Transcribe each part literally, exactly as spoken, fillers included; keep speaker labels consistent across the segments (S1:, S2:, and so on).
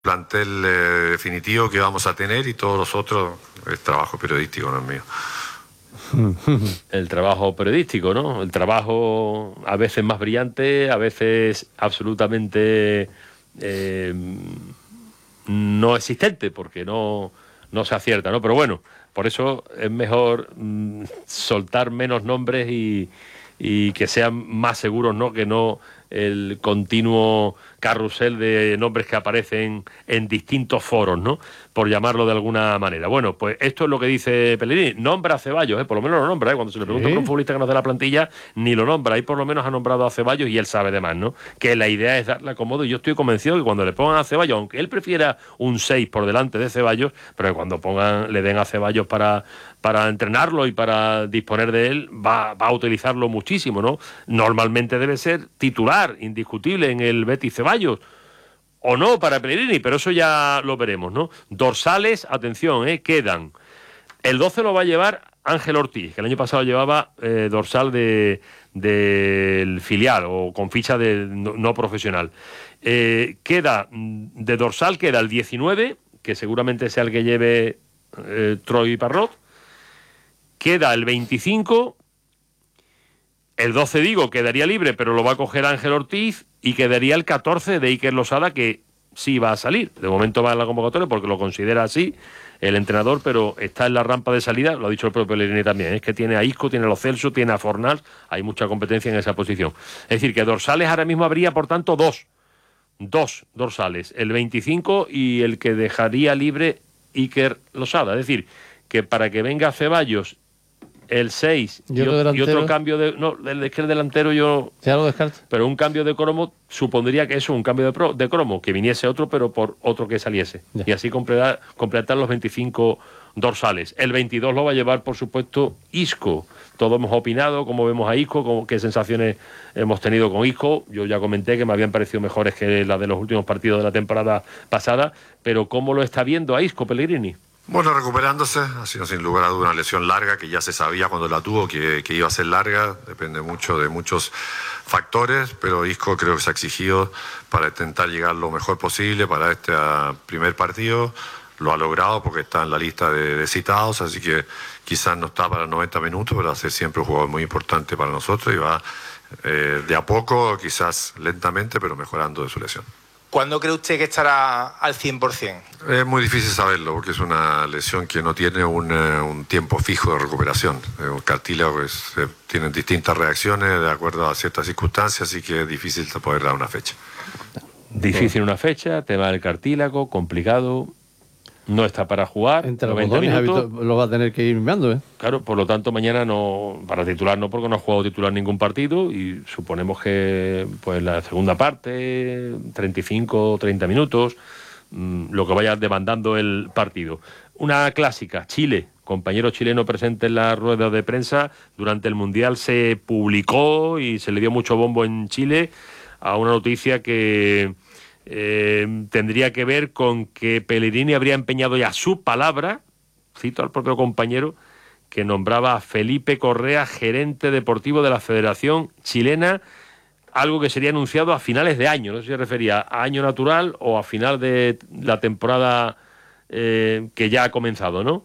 S1: plantel eh, definitivo que vamos a tener, y todos los otros es trabajo periodístico, no es mío.
S2: El trabajo periodístico, ¿no? El trabajo a veces más brillante, a veces absolutamente eh, no existente, porque no, no se acierta, ¿no? Pero bueno, por eso es mejor mm, soltar menos nombres y, y que sean más seguros, ¿no? Que no el continuo carrusel de nombres que aparecen en distintos foros, ¿no? Por llamarlo de alguna manera. Bueno, pues esto es lo que dice Pellegrini. Nombra a Ceballos, ¿eh? Por lo menos lo nombra, ¿eh? Cuando se le pregunta ¿Sí? por un futbolista que no es de la plantilla, ni lo nombra. Ahí por lo menos ha nombrado a Ceballos y él sabe de más, ¿no? Que la idea es darle acomodo, y yo estoy convencido que cuando le pongan a Ceballos, aunque él prefiera un seis por delante de Ceballos, pero que cuando pongan, le den a Ceballos para, para entrenarlo y para disponer de él, va, va a utilizarlo muchísimo, ¿no? Normalmente debe ser titular, indiscutible, en el Betis Ceballos, o no para Pellegrini, pero eso ya lo veremos, ¿no? Dorsales, atención, ¿eh? Quedan. El doce lo va a llevar Ángel Ortiz, que el año pasado llevaba eh, dorsal de del filial o con ficha de no, no profesional. Eh, queda, de dorsal queda el diecinueve, que seguramente sea el que lleve eh, Troy Parrot. Queda el veinticinco. El doce, digo, quedaría libre, pero lo va a coger Ángel Ortiz, y quedaría el catorce de Iker Losada, que sí va a salir. De momento va en la convocatoria porque lo considera así el entrenador, pero está en la rampa de salida, lo ha dicho el propio Pellegrini también, es que tiene a Isco, tiene a Lo Celso, tiene a Fornals, hay mucha competencia en esa posición. Es decir, que dorsales ahora mismo habría, por tanto, dos, dos dorsales, el veinticinco y el que dejaría libre Iker Losada. Es decir, que para que venga Ceballos el seis y, y, y otro cambio de... No, es que el delantero yo...
S3: ¿Ya lo descarto?
S2: Pero un cambio de cromo supondría que eso, un cambio de, pro, de cromo, que viniese otro, pero por otro que saliese. Ya. Y así completar, completar los veinticinco dorsales. El veintidós lo va a llevar, por supuesto, Isco. Todos hemos opinado, cómo vemos a Isco, cómo, qué sensaciones hemos tenido con Isco. Yo ya comenté que me habían parecido mejores que las de los últimos partidos de la temporada pasada, pero ¿cómo lo está viendo a Isco Pellegrini?
S1: Bueno, recuperándose, ha sido sin lugar a duda una lesión larga, que ya se sabía cuando la tuvo que, que iba a ser larga, depende mucho de muchos factores, pero Isco creo que se ha exigido para intentar llegar lo mejor posible para este uh, primer partido. Lo ha logrado porque está en la lista de, de citados, así que quizás no está para noventa minutos, pero va a ser siempre un jugador muy importante para nosotros y va eh, de a poco, quizás lentamente, pero mejorando de su lesión.
S4: ¿Cuándo cree usted que estará al cien por ciento?
S1: Es muy difícil saberlo porque es una lesión que no tiene un, un tiempo fijo de recuperación. Un cartílago que se, tiene distintas reacciones de acuerdo a ciertas circunstancias, así que es difícil poder dar una fecha.
S2: Difícil una fecha, tema del cartílago, complicado, no está para jugar.
S3: Entre los botones lo va a tener que ir mirando, ¿eh?
S2: Claro, por lo tanto mañana no, para titular no, porque no ha jugado titular ningún partido, y suponemos que pues la segunda parte, treinta y cinco, treinta minutos, mmm, lo que vaya demandando el partido. Una clásica, Chile, compañero chileno presente en la rueda de prensa. Durante el Mundial se publicó y se le dio mucho bombo en Chile a una noticia que eh, tendría que ver con que Pellegrini habría empeñado ya su palabra, cito al propio compañero, que nombraba a Felipe Correa gerente deportivo de la Federación Chilena, algo que sería anunciado a finales de año. No sé si se refería a año natural o a final de la temporada eh, que ya ha comenzado, ¿no?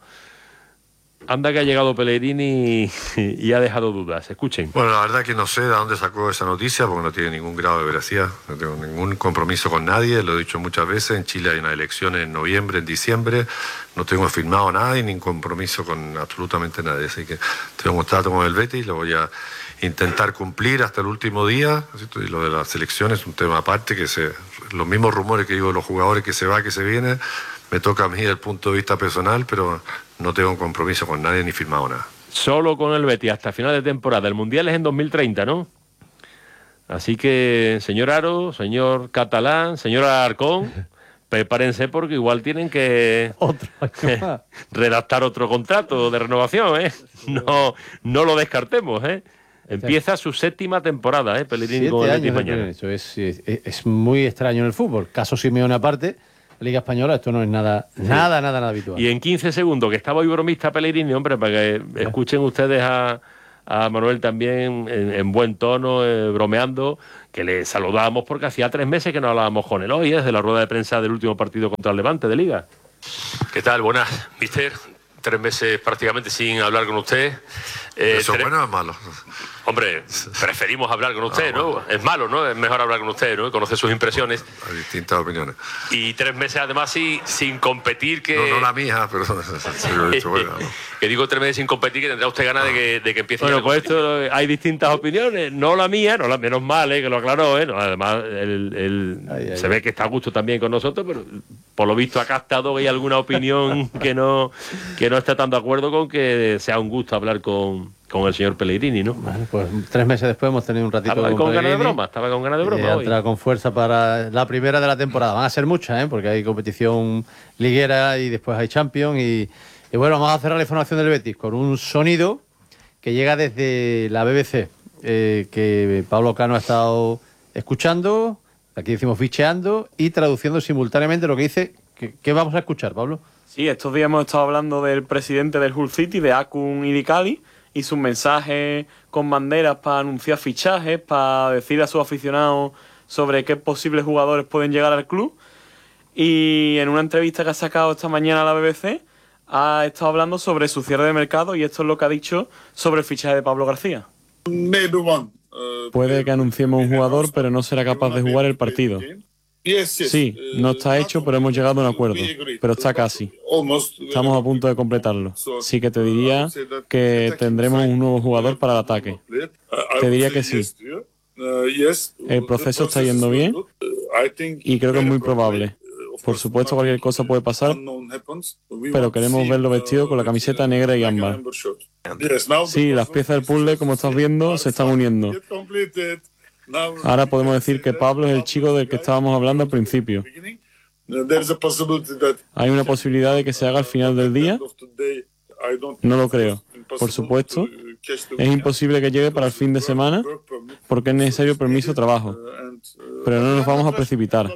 S2: Anda que ha llegado Pellegrini y ha dejado dudas. Escuchen.
S1: Bueno, la verdad que no sé de dónde sacó esa noticia, porque no tiene ningún grado de veracidad. No tengo ningún compromiso con nadie, lo he dicho muchas veces. En Chile hay unas elecciones en noviembre, en diciembre. No tengo firmado nada y ningún compromiso con absolutamente nadie. Así que tengo un trato con el Betis, lo voy a intentar cumplir hasta el último día. ¿Cierto? Y lo de las elecciones es un tema aparte, que se, los mismos rumores que digo de los jugadores que se va, que se viene, me toca a mí desde el punto de vista personal, pero no tengo un compromiso con nadie ni firmado nada.
S2: Solo con el Betis hasta final de temporada. El Mundial es en dos mil treinta, ¿no? Así que, señor Aro, señor Catalán, señor Alarcón, prepárense porque igual tienen que
S3: otro
S2: redactar otro contrato de renovación, ¿eh? No, no lo descartemos, ¿eh? Empieza su séptima temporada, ¿eh? Pellegrini con el Betis mañana.
S3: Eso es, es, es muy extraño en el fútbol. Caso Simeone aparte, Liga Española, esto no es nada, sí. nada, nada, nada habitual.
S2: Y en quince segundos, que estaba hoy bromista Pellegrini, hombre, para que escuchen ustedes a, a Manuel también en, en buen tono, eh, bromeando, que le saludábamos porque hacía tres meses que no hablábamos con él hoy, desde la rueda de prensa del último partido contra el Levante de Liga.
S5: ¿Qué tal? Buenas, mister. Tres meses prácticamente sin hablar con usted.
S1: Eh, ¿Eso es bueno o es malo?
S5: Hombre, preferimos hablar con usted, ah, ¿no? Bueno. Es malo, ¿no? Es mejor hablar con usted, ¿no? Conocer sus impresiones.
S1: Hay distintas opiniones.
S5: Y tres meses además sí, sin competir que...
S1: No, no la mía, pero sí lo he dicho, bueno, ¿no?
S5: Que digo tres meses sin competir, que tendrá usted ganas ah. de, que, de que empiece...
S2: Bueno, pues esto hay distintas opiniones. No la mía, no la menos mal, ¿eh? Que lo aclaró, ¿eh? No, además, el, el, ay, ay, se ay. ve que está a gusto también con nosotros, pero por lo visto ha captado que hay alguna opinión que no, que no está tan de acuerdo con que sea un gusto hablar con... con el señor Pellegrini, ¿no?
S3: Bueno, pues tres meses después hemos tenido un ratito
S2: estaba
S3: con,
S2: con ganas de broma, estaba con ganas de broma.
S3: Eh,
S2: hoy.
S3: Entra con fuerza para la primera de la temporada. Van a ser muchas, ¿eh? Porque hay competición liguera y después hay Champions. Y, y bueno, vamos a cerrar la información del Betis con un sonido que llega desde la B B C, eh, que Pablo Cano ha estado escuchando, aquí decimos ficheando y traduciendo simultáneamente lo que dice. ¿Qué vamos a escuchar, Pablo?
S6: Sí, estos días hemos estado hablando del presidente del Hull City, de Akun Ilikali, y sus mensajes con banderas para anunciar fichajes, para decir a sus aficionados sobre qué posibles jugadores pueden llegar al club. Y en una entrevista que ha sacado esta mañana a la B B C, ha estado hablando sobre su cierre de mercado y esto es lo que ha dicho sobre el fichaje de Pablo García. Puede que anunciemos un jugador, pero no será capaz de jugar el partido. Sí, no está hecho, pero hemos llegado a un acuerdo. Pero está casi. Estamos a punto de completarlo. Sí que te diría que tendremos un nuevo jugador para el ataque. Te diría que sí. El proceso está yendo bien y creo que es muy probable. Por supuesto, cualquier cosa puede pasar, pero queremos verlo vestido con la camiseta negra y ámbar. Sí, las piezas del puzzle, como estás viendo, se están uniendo. Ahora podemos decir que Pablo es el chico del que estábamos hablando al principio. ¿Hay una posibilidad de que se haga al final del día? No lo creo. Por supuesto, es imposible que llegue para el fin de semana porque es necesario permiso de trabajo. Pero no nos vamos a precipitar.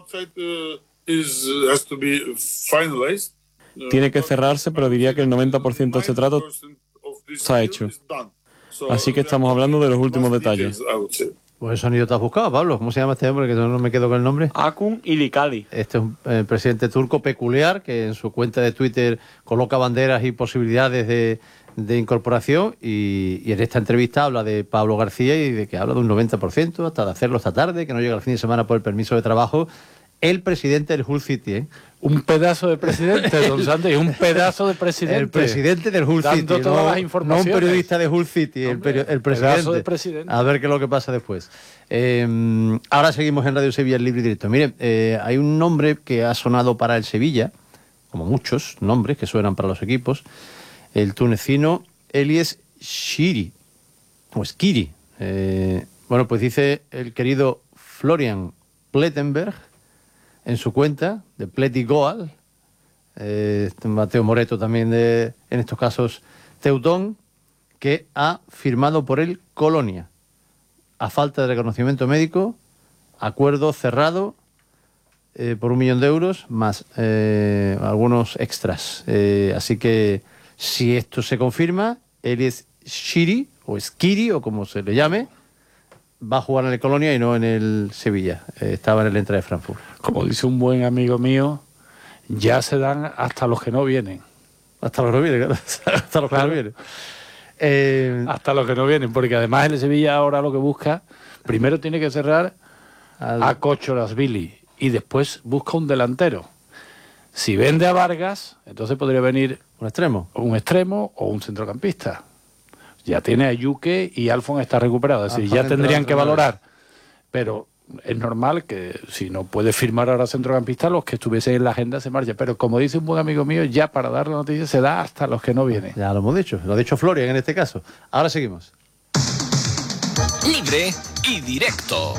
S6: Tiene que cerrarse, pero diría que el noventa por ciento de este trato está hecho. Así que estamos hablando de los últimos detalles.
S3: Pues el sonido te has buscado, Pablo. ¿Cómo se llama este hombre? Que no me quedo con el nombre.
S6: Akun Ilikali.
S3: Este es un eh, presidente turco peculiar que en su cuenta de Twitter coloca banderas y posibilidades de, de incorporación y, y en esta entrevista habla de Pablo García y de que habla de un noventa por ciento hasta de hacerlo esta tarde, que no llega el fin de semana por el permiso de trabajo. El presidente del Hull City, ¿eh?
S7: Un pedazo de presidente, don Santos, un pedazo de presidente.
S3: El presidente del Hull City,
S7: todas
S3: no,
S7: las informaciones.
S3: No un periodista de Hull City, el, peri el presidente.
S7: De presidente.
S3: A ver qué es lo que pasa después. Eh, ahora seguimos en Radio Sevilla, Libre y Directo. Miren, eh, hay un nombre que ha sonado para el Sevilla, como muchos nombres que suenan para los equipos, el tunecino Elies Shiri, o Skiri. Eh, bueno, pues dice el querido Florian Plettenberg, en su cuenta de Pleti Goal, eh, Mateo Moreto también de, en estos casos, Teutón, que ha firmado por él Colonia. A falta de reconocimiento médico, acuerdo cerrado eh, por un millón de euros, más eh, algunos extras. Eh, así que, si esto se confirma, él es Shiri, o Skiri, o como se le llame, va a jugar en el Colonia y no en el Sevilla. Eh, estaba en el Eintracht de Frankfurt.
S7: Como dice un buen amigo mío, ya se dan hasta los que no vienen.
S3: Hasta los que no vienen, claro. Hasta los claro. que no vienen.
S7: Eh, hasta los que no vienen, porque además el Sevilla ahora lo que busca, primero tiene que cerrar al... a Kochorazvili y después busca un delantero. Si vende a Vargas, entonces podría venir
S3: un extremo,
S7: un extremo o un centrocampista. Ya tiene a Yuke y Alfon está recuperado. Es decir, ya tendrían que valorar. Pero es normal que si no puede firmar ahora centrocampista, los que estuviesen en la agenda se marchen. Pero como dice un buen amigo mío, ya para dar la noticia se da hasta los que no vienen.
S3: Ya lo hemos dicho. Lo ha dicho Florian en este caso. Ahora seguimos.
S8: Libre y directo.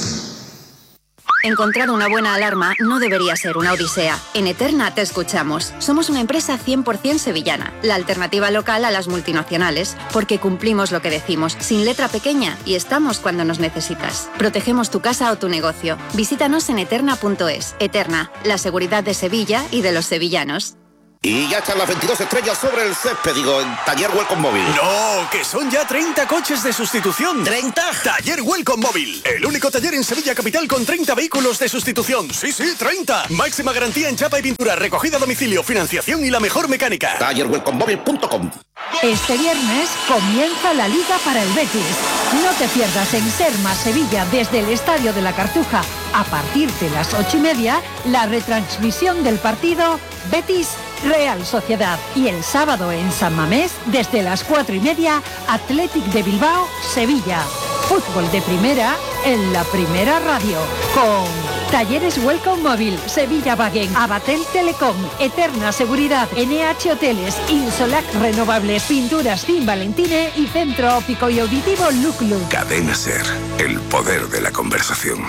S9: Encontrar una buena alarma no debería ser una odisea. En Eterna te escuchamos. Somos una empresa cien por cien sevillana, la alternativa local a las multinacionales, porque cumplimos lo que decimos, sin letra pequeña, y estamos cuando nos necesitas. Protegemos tu casa o tu negocio. Visítanos en eterna punto es. Eterna, la seguridad de Sevilla y de los sevillanos.
S8: Y ya están las veintidós estrellas sobre el césped, digo, en Taller Welcome Móvil.
S10: ¡No! ¡Que son ya treinta coches de sustitución!
S8: ¿treinta?
S10: Taller Welcome Móvil, el único taller en Sevilla Capital con treinta vehículos de sustitución. ¡Sí, sí, treinta! Máxima garantía en chapa y pintura, recogida a domicilio, financiación y la mejor mecánica.
S8: taller welcome móvil punto com.
S11: Este viernes comienza la Liga para el Betis. No te pierdas en Serma, Sevilla, desde el Estadio de la Cartuja, a partir de las ocho y media, la retransmisión del partido Betis Real Sociedad. Y el sábado en San Mamés, desde las cuatro y media, Athletic de Bilbao, Sevilla. Fútbol de primera en la Primera Radio. Con Talleres Welcome Móvil, Sevilla Wagen, Abatel Telecom, Eterna Seguridad, N H Hoteles, Insolac Renovables, Pinturas Fin Valentine y Centro Óptico y Auditivo Look Look.
S12: Cadena Ser, el poder de la conversación.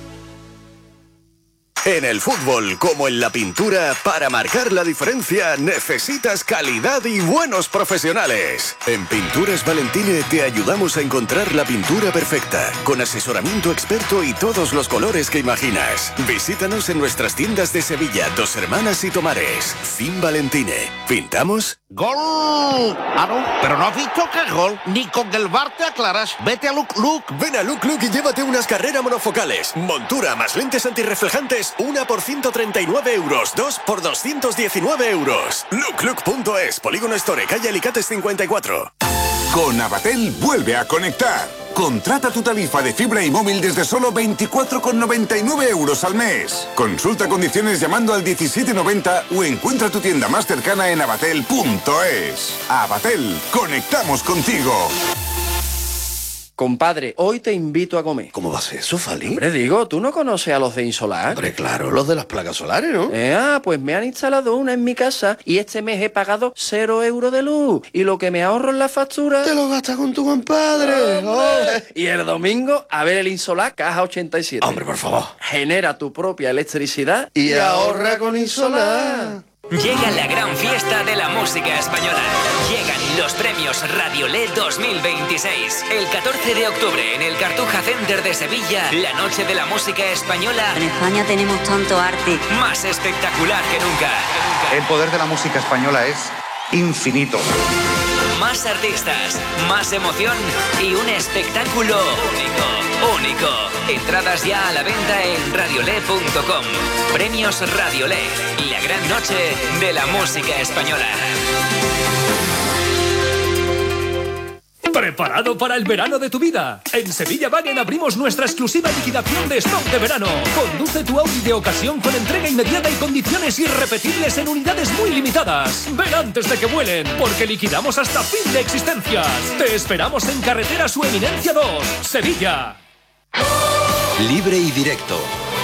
S10: En el fútbol, como en la pintura, para marcar la diferencia necesitas calidad y buenos profesionales. En Pinturas Valentine te ayudamos a encontrar la pintura perfecta, con asesoramiento experto y todos los colores que imaginas. Visítanos en nuestras tiendas de Sevilla, Dos Hermanas y Tomares. Fin Valentine. ¿Pintamos?
S8: ¡Gol! Ah, no, pero no has visto que es gol. Ni con el V A R te aclaras. Vete a Look Look.
S10: Ven a Look Look y llévate unas carreras monofocales. Montura más lentes antirreflejantes, una por ciento treinta y nueve euros, dos por doscientos diecinueve euros. look look punto es, Polígono Store, calle Alicates cincuenta y cuatro.
S12: Con Abatel vuelve a conectar. Contrata tu tarifa de fibra y móvil desde solo veinticuatro con noventa y nueve euros al mes. Consulta condiciones llamando al diecisiete noventa o encuentra tu tienda más cercana en abatel punto es. Abatel, conectamos contigo.
S13: Compadre, hoy te invito a comer.
S14: ¿Cómo va a ser eso, Fali?
S13: Hombre, digo, ¿tú no conoces a los de Insolar?
S14: Hombre, claro, los de las placas solares, ¿no?
S13: Eh, ah, pues me han instalado una en mi casa y este mes he pagado cero euros de luz. Y lo que me ahorro en la factura...
S14: ¡Te lo gastas con tu compadre!
S13: Oh. Y el domingo, a ver el Insolar Caja ochenta y siete.
S14: Hombre, por favor.
S13: Genera tu propia electricidad
S14: y, y ahorra con Insolar.
S15: Llega la gran fiesta de la música española. Llegan los premios Radiolé dos mil veintiséis. El catorce de octubre en el Cartuja Center de Sevilla, la noche de la música española.
S16: En España tenemos tanto arte.
S15: Más espectacular que nunca.
S17: El poder de la música española es infinito.
S15: Más artistas, más emoción y un espectáculo único, único. Entradas ya a la venta en radiolé punto com. Premios Radiolé, la gran noche de la música española.
S18: ¿Preparado para el verano de tu vida? En Sevilla Wagen abrimos nuestra exclusiva liquidación de stock de verano. Conduce tu Audi de ocasión con entrega inmediata y condiciones irrepetibles en unidades muy limitadas. Ven antes de que vuelen, porque liquidamos hasta fin de existencias. Te esperamos en Carretera Su Eminencia dos, Sevilla.
S19: Libre y directo.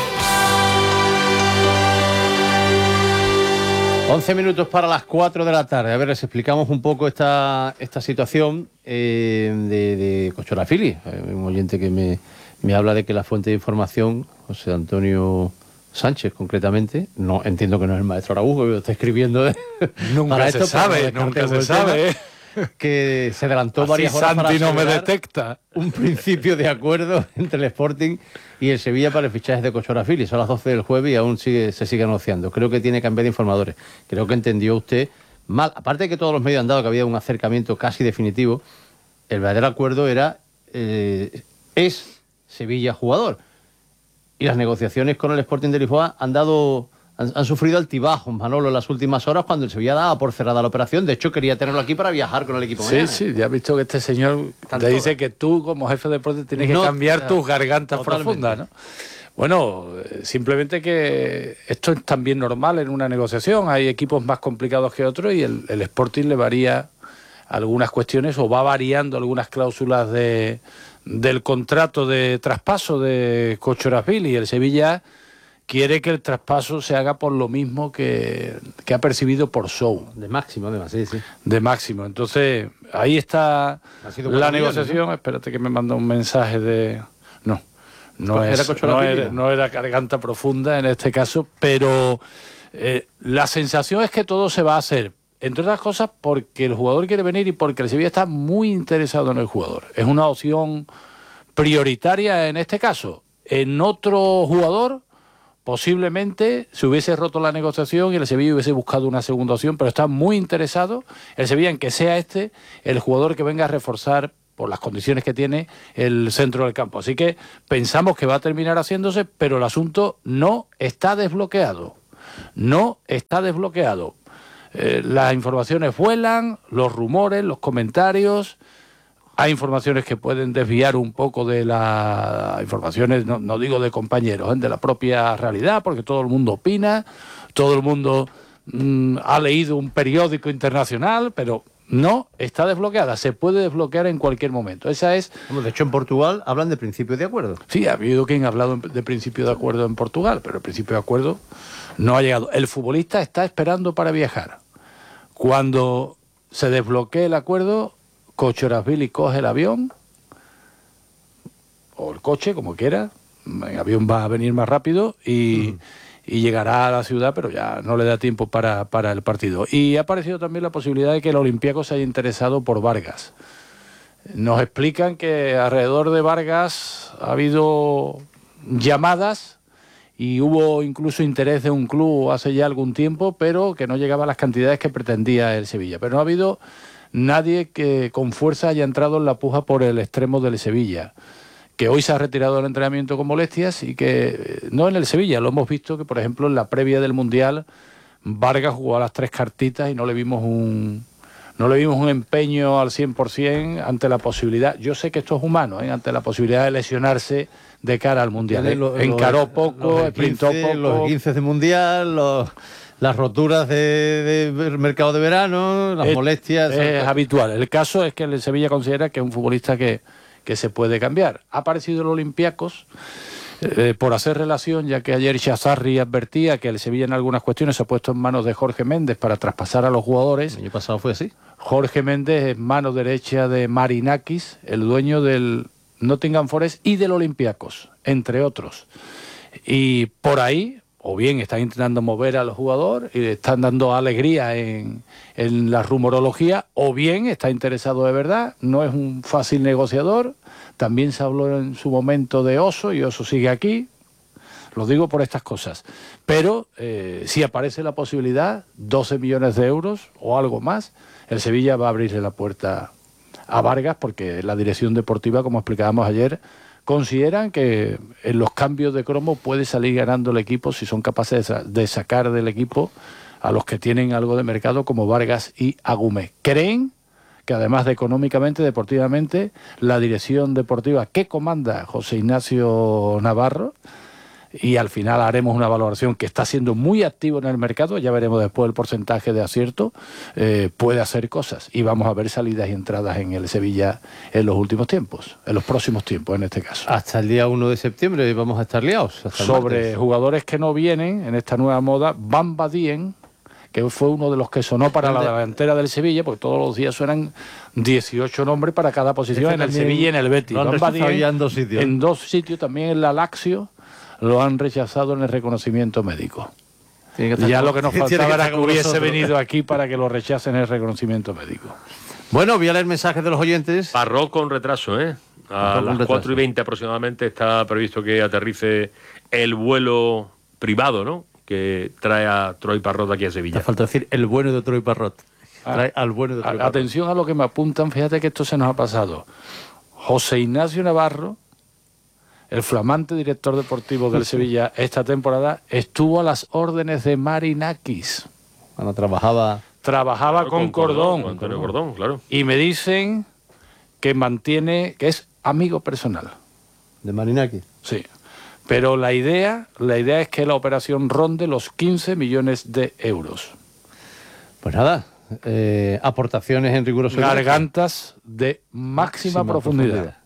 S3: once minutos para las cuatro de la tarde. A ver, les explicamos un poco esta, esta situación eh, de, de Cochorafili. Hay un oyente que me, me habla de que la fuente de información, José Antonio Sánchez concretamente, no entiendo que no es el maestro Araújo, que lo está escribiendo. De,
S7: nunca
S3: para
S7: se
S3: esto,
S7: sabe, nunca se sabe.
S3: Que se adelantó
S7: así
S3: varias horas
S7: Santi
S3: para
S7: no me detecta.
S3: Un principio de acuerdo entre el Sporting y el Sevilla para el fichaje de Cochorafili. Son las doce del jueves y aún sigue, se sigue negociando. Creo que tiene que cambiar de informadores. Creo que entendió usted mal. Aparte de que todos los medios han dado que había un acercamiento casi definitivo, el verdadero acuerdo era eh, es Sevilla jugador. Y las negociaciones con el Sporting de Lisboa han dado... Han, han sufrido altibajos, Manolo, en las últimas horas cuando el Sevilla daba por cerrada la operación. De hecho, quería tenerlo aquí para viajar con el equipo.
S7: Sí,
S3: mañana.
S7: sí, ya has visto que este señor
S3: Tanto,
S7: te dice que tú, como jefe de deporte, tienes
S3: no,
S7: que cambiar
S3: uh,
S7: tus gargantas
S3: totalmente.
S7: profundas, ¿no? Bueno, simplemente que esto es también normal en una negociación. Hay equipos más complicados que otros y el, el Sporting le varía algunas cuestiones o va variando algunas cláusulas de, del contrato de traspaso de Cochorafili, y el Sevilla quiere que el traspaso se haga por lo mismo que, que ha percibido por Sou.
S3: De máximo, además, sí, sí.
S7: De máximo. Entonces, ahí está la negociación. Millones, ¿no? Espérate que me manda un mensaje de... No, no, es, era, no, era, no era garganta profunda en este caso, pero eh, la sensación es que todo se va a hacer, entre otras cosas, porque el jugador quiere venir y porque el Sevilla está muy interesado en el jugador. Es una opción prioritaria en este caso. En otro jugador posiblemente se hubiese roto la negociación y el Sevilla hubiese buscado una segunda opción, pero está muy interesado el Sevilla en que sea este el jugador que venga a reforzar por las condiciones que tiene el centro del campo. Así que pensamos que va a terminar haciéndose, pero el asunto no está desbloqueado. No está desbloqueado. Eh, las informaciones vuelan, los rumores, los comentarios. Hay informaciones que pueden desviar un poco de las informaciones, no, no digo de compañeros, ¿eh? de la propia realidad, porque todo el mundo opina, todo el mundo mmm, ha leído un periódico internacional, pero no está desbloqueada, se puede desbloquear en cualquier momento. Esa es.
S3: De hecho, en Portugal hablan de principio de acuerdo.
S7: Sí, ha habido quien ha hablado de principio de acuerdo en Portugal, pero el principio de acuerdo no ha llegado. El futbolista está esperando para viajar. Cuando se desbloquee el acuerdo, Cochrasvili coge el avión, o el coche, como quiera, el avión va a venir más rápido y, mm. y llegará a la ciudad, pero ya no le da tiempo para, para el partido. Y ha aparecido también la posibilidad de que el Olympiacos se haya interesado por Vargas. Nos explican que alrededor de Vargas ha habido llamadas y hubo incluso interés de un club hace ya algún tiempo, pero que no llegaba a las cantidades que pretendía el Sevilla. Pero no ha habido nadie que con fuerza haya entrado en la puja por el extremo del Sevilla, que hoy se ha retirado del entrenamiento con molestias y que no en el Sevilla, lo hemos visto que por ejemplo en la previa del Mundial Vargas jugó a las tres cartitas y no le vimos un no le vimos un empeño al cien por cien ante la posibilidad, yo sé que esto es humano, ¿eh? ante la posibilidad de lesionarse de cara al Mundial. ¿eh? Lo, lo, Encaró poco, sprintó poco.
S3: Los quince de Mundial, los... las roturas de, de mercado de verano, las
S7: es,
S3: molestias...
S7: Es habitual. El caso es que el Sevilla considera que es un futbolista que, que se puede cambiar. Ha aparecido el Olympiacos eh, por hacer relación, ya que ayer Chazarri advertía que el Sevilla en algunas cuestiones se ha puesto en manos de Jorge Méndez para traspasar a los jugadores.
S3: El año pasado fue así.
S7: Jorge Méndez es mano derecha de Marinakis, el dueño del Nottingham Forest y del Olympiacos, entre otros. Y por ahí... o bien están intentando mover al jugador y le están dando alegría en, en la rumorología, o bien está interesado de verdad, no es un fácil negociador. También se habló en su momento de Oso, y Oso sigue aquí, lo digo por estas cosas. Pero eh, si aparece la posibilidad, doce millones de euros o algo más, el Sevilla va a abrirle la puerta a Vargas, porque la dirección deportiva, como explicábamos ayer, consideran que en los cambios de cromo puede salir ganando el equipo si son capaces de sacar del equipo a los que tienen algo de mercado como Vargas y Agumé. Creen que además de económicamente, deportivamente, la dirección deportiva que comanda José Ignacio Navarro, y al final haremos una valoración, que está siendo muy activo en el mercado, ya veremos después el porcentaje de acierto, eh, puede hacer cosas, y vamos a ver salidas y entradas en el Sevilla en los últimos tiempos, en los próximos tiempos en este caso.
S3: Hasta el día uno de septiembre vamos a estar liados. Hasta
S7: Sobre
S3: martes.
S7: Jugadores que no vienen en esta nueva moda, Bamba Dieng, que fue uno de los que sonó para la delantera del Sevilla, porque todos los días suenan dieciocho nombres para cada posición, este en el Sevilla y en el Betis. Bamba Dieng,
S3: en dos sitios.
S7: En dos sitios, también en la Lazio, lo han rechazado en el reconocimiento médico. Ya lo que nos faltaba era que hubiese venido aquí para que lo rechacen en el reconocimiento médico.
S3: Bueno, voy a leer mensajes de los oyentes.
S2: Parró con retraso, ¿eh? A las cuatro y veinte aproximadamente está previsto que aterrice el vuelo privado, ¿no?, que trae a Troy Parrot aquí a Sevilla.
S3: Te falta decir el bueno de Troy Parrot. Trae al bueno de Troy Parrot.
S7: Atención a lo que me apuntan, fíjate que esto se nos ha pasado. José Ignacio Navarro, el flamante director deportivo del Sevilla esta temporada, estuvo a las órdenes de Marinakis.
S3: Cuando trabajaba...
S7: Trabajaba claro, con, con Cordón.
S2: Cordón. Con Antonio Cordón, claro.
S7: Y me dicen que mantiene, que es amigo personal.
S3: ¿De Marinakis?
S7: Sí. Pero la idea, la idea es que la operación ronde los quince millones de euros.
S3: Pues nada, eh, aportaciones en riguroso...
S7: Gargantas de máxima, máxima profundidad. profundidad.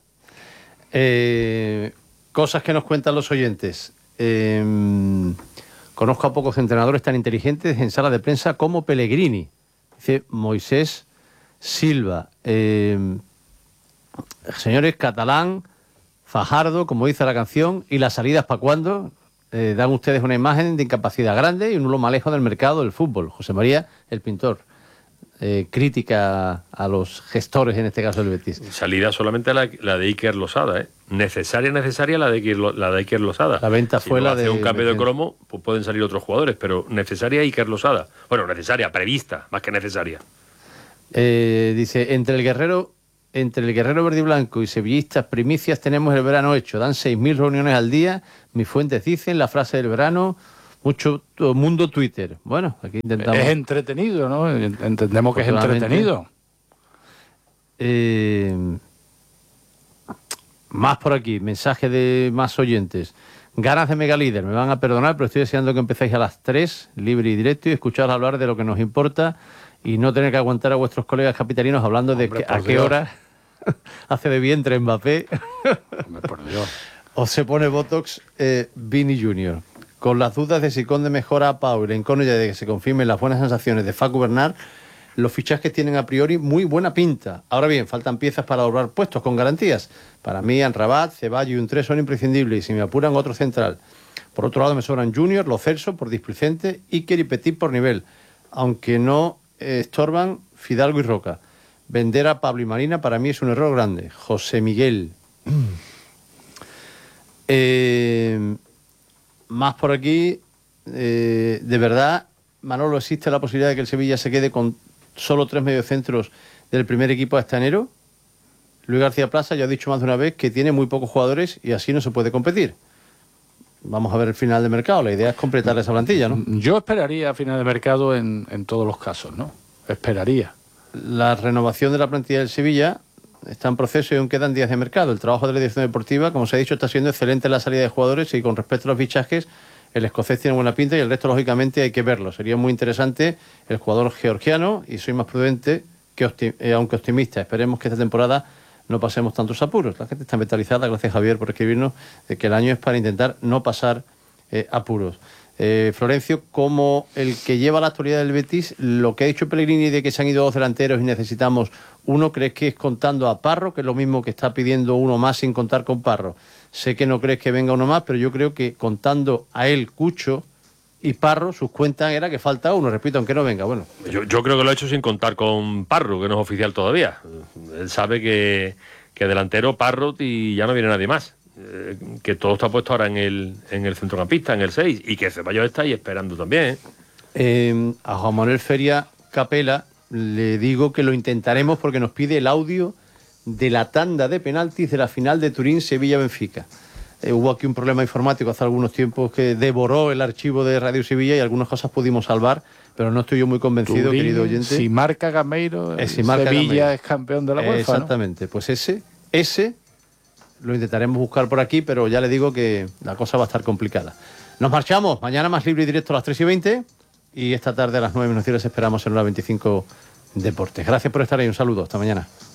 S3: Eh... Cosas que nos cuentan los oyentes. Eh, conozco a pocos entrenadores tan inteligentes en sala de prensa como Pellegrini. Dice Moisés Silva. Eh, señores, Catalán, Fajardo, como dice la canción, y las salidas para cuándo, eh, dan ustedes una imagen de incapacidad grande y un nulo manejo del mercado del fútbol. José María, el pintor. eh, crítica a los gestores, en este caso del Betis.
S2: Salida solamente la, la de Iker Losada, ¿eh? Necesaria, necesaria la de Iker, la de Iker Losada.
S3: La venta
S2: si
S3: fue la
S2: hace
S3: de...
S2: un cambio de,
S3: de
S2: cromo, pues pueden salir otros jugadores, pero necesaria Iker Losada. Bueno, necesaria, prevista, más que necesaria.
S3: Eh, dice, entre el guerrero entre el guerrero verde y blanco y sevillistas primicias tenemos el verano hecho. Dan seis mil reuniones al día. Mis fuentes dicen la frase del verano. Mucho mundo Twitter. Bueno, aquí intentamos...
S7: Es entretenido, ¿no? Entendemos que es entretenido.
S3: Eh, más por aquí, mensaje de más oyentes. Ganas de Megalíder, me van a perdonar, pero estoy deseando que empecéis a las tres, libre y directo, y escucharos hablar de lo que nos importa y no tener que aguantar a vuestros colegas capitalinos hablando de que, a qué hora hace de vientre Mbappé.
S7: Hombre, por Dios.
S3: O se pone Botox eh, Vini junior Con las dudas de si Conde mejora a Pau y la incógnita de que se confirmen las buenas sensaciones de Facu Bernard, los fichajes tienen a priori muy buena pinta. Ahora bien, faltan piezas para doblar puestos con garantías. Para mí, Anrabat, Ceballos y un tres son imprescindibles y si me apuran otro central. Por otro lado me sobran Junior, Lo Celso por displicente, Iker y Petit por nivel, aunque no eh, estorban Fidalgo y Roca. Vender a Pablo y Marina para mí es un error grande. José Miguel. eh, más por aquí, eh, de verdad, Manolo, ¿existe la posibilidad de que el Sevilla se quede con solo tres mediocentros del primer equipo hasta enero? Luis García Plaza ya ha dicho más de una vez que tiene muy pocos jugadores y así no se puede competir. Vamos a ver el final de mercado. La idea es completar esa plantilla, ¿no?
S7: Yo esperaría a final de mercado en, en todos los casos, ¿no? Esperaría.
S3: La renovación de la plantilla del Sevilla está en proceso y aún quedan días de mercado. El trabajo de la dirección deportiva, como se ha dicho, está siendo excelente en la salida de jugadores y con respecto a los fichajes, el escocés tiene buena pinta y el resto, lógicamente, hay que verlo. Sería muy interesante el jugador georgiano y soy más prudente, que optim- eh, aunque optimista. Esperemos que esta temporada no pasemos tantos apuros. La gente está mentalizada, gracias Javier por escribirnos, de que el año es para intentar no pasar eh, apuros. Eh, Florencio, como el que lleva la actualidad del Betis, lo que ha dicho Pellegrini de que se han ido dos delanteros y necesitamos uno, ¿crees que es contando a Parro, que es lo mismo que está pidiendo uno más sin contar con Parro? Sé que no crees que venga uno más, pero yo creo que contando a él, Cucho y Parro, sus cuentas era que falta uno, repito, aunque no venga. Bueno,
S2: yo, yo creo que lo ha hecho sin contar con Parro, que no es oficial todavía. Él sabe que, que delantero Parro y ya no viene nadie más. Eh, que todo está puesto ahora en el, en el centrocampista, en el seis, y que Ceballos está ahí esperando también. ¿eh?
S3: Eh, a Juan Manuel Feria Capela le digo que lo intentaremos porque nos pide el audio de la tanda de penaltis de la final de Turín Sevilla-Benfica. Eh, hubo aquí un problema informático hace algunos tiempos que devoró el archivo de Radio Sevilla y algunas cosas pudimos salvar, pero no estoy yo muy convencido,
S7: Turín,
S3: querido oyente.
S7: Si marca Gameiro,
S3: eh, si marca
S7: Sevilla
S3: Gameiro.
S7: es campeón de la UEFA.
S3: Exactamente,
S7: ¿no?
S3: pues ese, ese lo intentaremos buscar por aquí, pero ya le digo que la cosa va a estar complicada. Nos marchamos, mañana más libre y directo a las tres y veinte y esta tarde a las nueve menos diez esperamos en la veinticinco Deportes. Gracias por estar ahí, un saludo, hasta mañana.